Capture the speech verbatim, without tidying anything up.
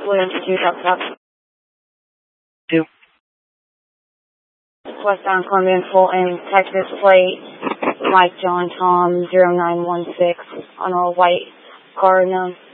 Williams two, top top. Two. Westbound Columbian Fulton, Texas plate, Mike John Tom zero nine one six on a white car known.